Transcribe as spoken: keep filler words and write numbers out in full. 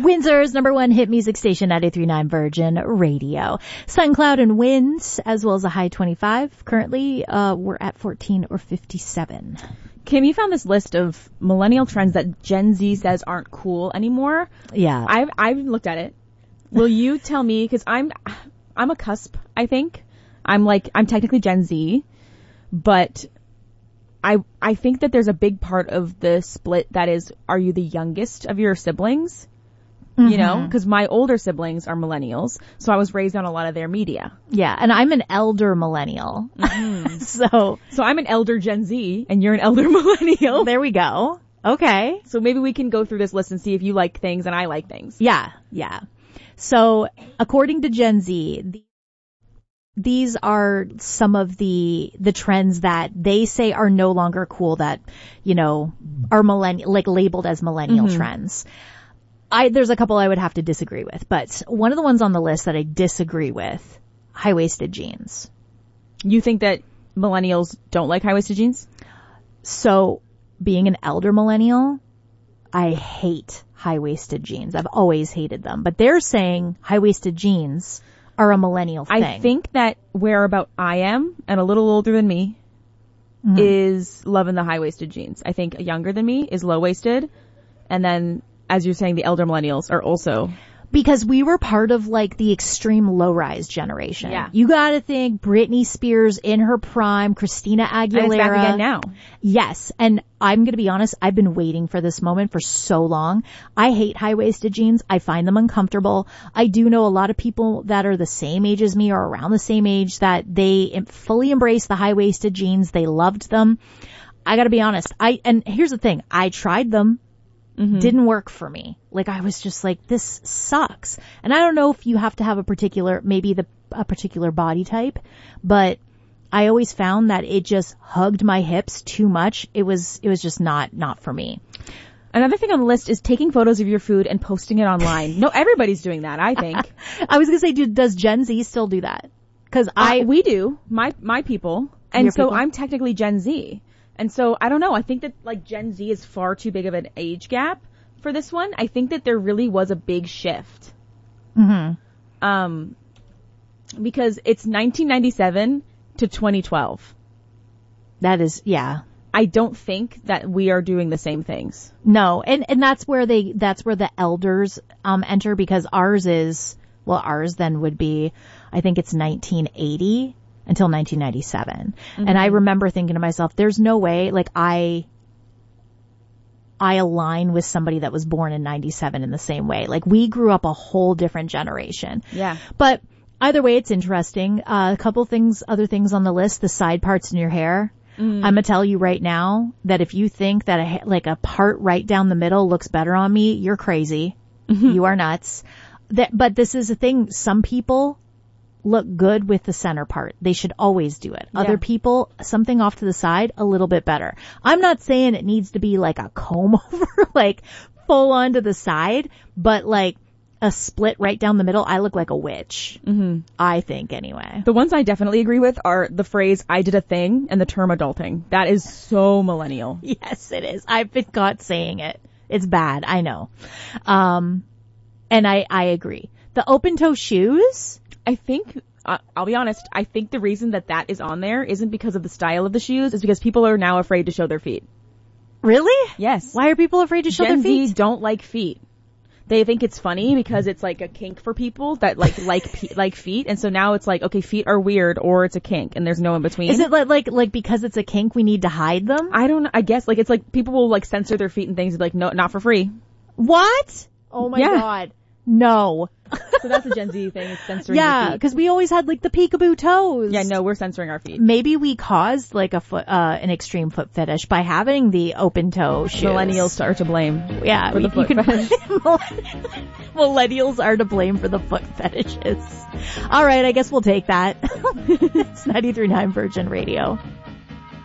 Windsor's number one hit music station, ninety-three point nine Virgin Radio. Sun, cloud, and winds, as well as a high twenty-five. Currently, uh, we're at fourteen or fifty-seven. Kim, you found this list of millennial trends that Gen Z says aren't cool anymore. Yeah. I've, I've looked at it. Will you tell me, because I'm, I'm a cusp, I think. I'm like, I'm technically Gen Z, but I, I think that there's a big part of the split that is, are you the youngest of your siblings? Mm-hmm. You know, because my older siblings are millennials, so I was raised on a lot of their media. Yeah, and I'm an elder millennial. Mm-hmm. so, so I'm an elder Gen Z, and you're an elder millennial. There we go. Okay. So maybe we can go through this list and see if you like things and I like things. Yeah, yeah. So, according to Gen Z, the these are some of the the trends that they say are no longer cool, that, you know, are millennial, like labeled as millennial mm-hmm. trends. I there's a couple I would have to disagree with, but one of the ones on the list that I disagree with, high-waisted jeans. You think that millennials don't like high-waisted jeans? So, being an elder millennial, I hate high-waisted jeans. I've always hated them, but they're saying high-waisted jeans are a millennial thing. I think that where about I am, and a little older than me, mm-hmm. is loving the high-waisted jeans. I think younger than me is low-waisted, and then, as you're saying, the elder millennials are also. Because we were part of, like, the extreme low-rise generation. Yeah. You gotta think Britney Spears in her prime, Christina Aguilera. And it's back again now. Yes. And I'm gonna be honest, I've been waiting for this moment for so long. I hate high-waisted jeans. I find them uncomfortable. I do know a lot of people that are the same age as me or around the same age that they fully embrace the high-waisted jeans. They loved them. I gotta be honest. I, and here's the thing. I tried them. Mm-hmm. Didn't work for me. Like, I was just like, this sucks. And I don't know if you have to have a particular, maybe the, a particular body type, but I always found that it just hugged my hips too much. It was, it was just not, not for me. Another thing on the list is taking photos of your food and posting it online. No, everybody's doing that, I think. I was gonna say, dude, does Gen Z still do that? Cause I, uh, we do. My, my people. And Your so people? I'm technically Gen Z. And so, I don't know, I think that, like, Gen Z is far too big of an age gap for this one. I think that there really was a big shift. Mm-hmm. Um, because it's nineteen ninety-seven to twenty twelve. That is, yeah. I don't think that we are doing the same things. No, and, and that's where they, that's where the elders, um, enter, because ours is, well, ours then would be, I think it's nineteen eighty. Until nineteen ninety-seven. Mm-hmm. And I remember thinking to myself, there's no way, like, I, I align with somebody that was born in ninety-seven in the same way. Like, we grew up a whole different generation. Yeah. But either way, it's interesting. Uh, a couple things, other things on the list, the side parts in your hair. Mm. I'm gonna tell you right now that if you think that a, like a part right down the middle looks better on me, you're crazy. Mm-hmm. You are nuts. That, but this is a thing. Some people look good with the center part. They should always do it. Yeah. Other people, something off to the side, a little bit better. I'm not saying it needs to be like a comb over, like full on to the side, but like a split right down the middle. I look like a witch. Mm-hmm. I think anyway. The ones I definitely agree with are the phrase, I did a thing, and the term adulting. That is so millennial. Yes, it is. I've been caught saying it. It's bad. I know. Um, and I, I agree. The open toe shoes. I think, uh, I'll be honest, I think the reason that that is on there isn't because of the style of the shoes, it's because people are now afraid to show their feet. Really? Yes. Why are people afraid to show Gen their feet? Z don't like feet. They think it's funny because it's like a kink for people that like, like, pe- like feet. And so now it's like, okay, feet are weird or it's a kink and there's no in between. Is it like, like, like because it's a kink we need to hide them? I don't know. I guess like it's like people will like censor their feet and things like, no, not for free. What? Oh my yeah. God. No. So that's a Gen Z thing. It's censoring yeah, your feet. because we always had like the peekaboo toes. Yeah, no, we're censoring our feet. Maybe we caused like a foot, uh, an extreme foot fetish by having the open toe shoes. Millennials are to blame. Yeah, for the foot fetish. Millennials are to blame for the foot fetishes. All right, I guess we'll take that. It's ninety-three point nine Virgin Radio.